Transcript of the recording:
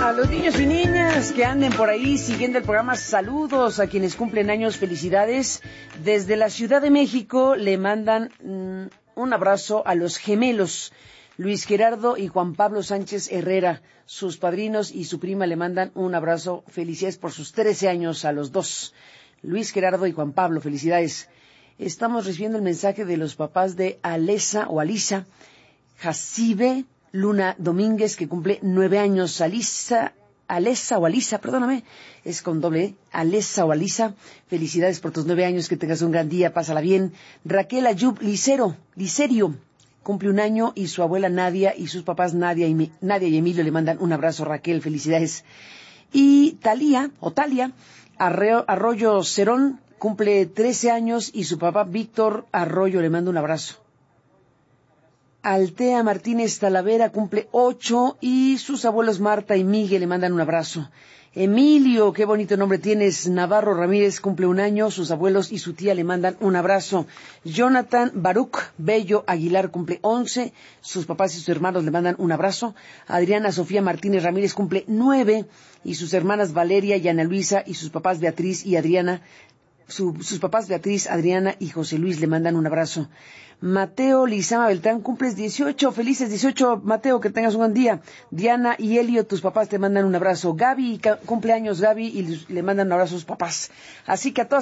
A los niños y niñas que anden por ahí siguiendo el programa, saludos a quienes cumplen años, felicidades. Desde la Ciudad de México le mandan un abrazo a los gemelos, Luis Gerardo y Juan Pablo Sánchez Herrera. Sus padrinos y su prima le mandan un abrazo, felicidades por sus 13 años a los dos. Luis Gerardo y Juan Pablo, felicidades. Estamos recibiendo el mensaje de los papás de Alesa Jacibe Luna Domínguez, que cumple 9 años. Alesa, perdóname, es con doble Alesa, felicidades por tus 9 años, que tengas un gran día, pásala bien. Raquel Ayub Licerio, cumple 1 año, y su abuela Nadia y sus papás Nadia y Emilio le mandan un abrazo. Raquel, felicidades. Y Talia Arroyo Cerón, cumple 13 años, y su papá Víctor Arroyo le manda un abrazo. Altea Martínez Talavera cumple 8 y sus abuelos Marta y Miguel le mandan un abrazo. Emilio, qué bonito nombre tienes, Navarro Ramírez cumple 1 año, sus abuelos y su tía le mandan un abrazo. Jonathan Baruch Bello Aguilar cumple 11, sus papás y sus hermanos le mandan un abrazo. Adriana Sofía Martínez Ramírez cumple 9 y sus hermanas Valeria y Ana Luisa y sus papás Beatriz y Adriana. Sus papás Beatriz, Adriana y José Luis le mandan un abrazo. Mateo Lizama Beltrán, cumples 18, felices 18, Mateo, que tengas un buen día. Diana y Elio, tus papás te mandan un abrazo. Gaby, cumpleaños Gaby, y le mandan un abrazo a sus papás. Así que a todas